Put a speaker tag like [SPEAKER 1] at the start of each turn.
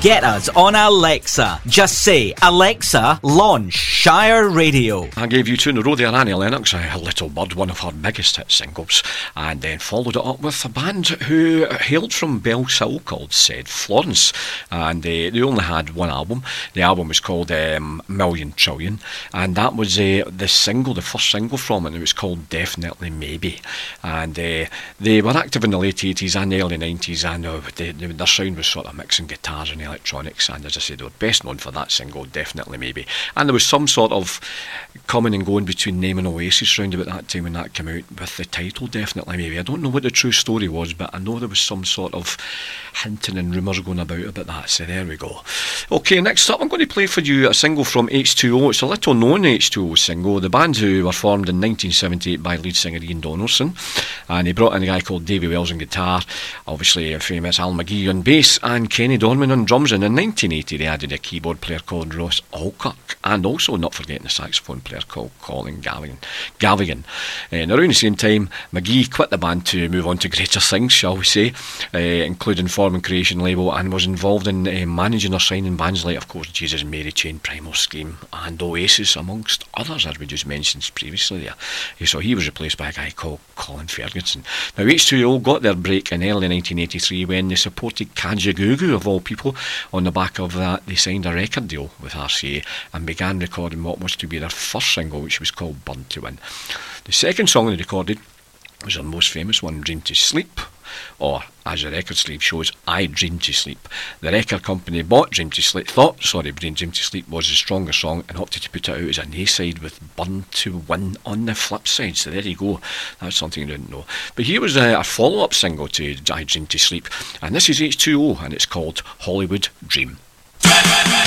[SPEAKER 1] Get us on Alexa. Just say, Alexa, launch Shire Radio.
[SPEAKER 2] I gave you two in a row there, Annie Lennox, A Little Bird, one of her biggest hit singles, and then followed it up with a band who hailed from Bellshill called Said Florence, and they only had one album. The album was called Million Trillion, and that was the first single from it, and it was called Definitely Maybe. And they were active in the late 80s and the early 90s, and their sound was sort of mixing guitars and electronics, and as I said, they were best known for that single, Definitely Maybe. And there was some sort of coming and going between them and Oasis round about that time when that came out with the title Definitely Maybe. I don't know what the true story was, but I know there was some sort of hinting and rumours going about that, so there we go. Okay, next up I'm going to play for you a single from H2O. It's a little known H2O single. The band who were formed in 1978 by lead singer Ian Donaldson, and he brought in a guy called Davy Wells on guitar, obviously a famous Al McGee on bass, and Kenny Dorman on drums, and in 1980 they added a keyboard player called Ross Alcock, and also not forgetting a saxophone player called Colin Galligan. And around the same time, McGee quit the band to move on to greater things, shall we say, including forming Creation label, and was involved in managing or signing bands like, of course, Jesus, Mary Chain, Primal Scream and Oasis, amongst others, as we just mentioned previously there. So he was replaced by a guy called Colin Ferguson. Now H2O got their break in early 1983 when they supported Kajagoogoo, of all people. On the back of that, they signed a record deal with RCA and began recording what was to be their first single, which was called Born to Win. The second song they recorded was their most famous one, Dream to Sleep, or as the record sleeve shows, I Dream to Sleep. The record company thought Dream to Sleep was the stronger song and opted to put it out as an A-side with Born to Win on the flip side. So there you go, that's something you didn't know. But here was a follow-up single to I Dream to Sleep, and this is H2O, and it's called Hollywood Dream.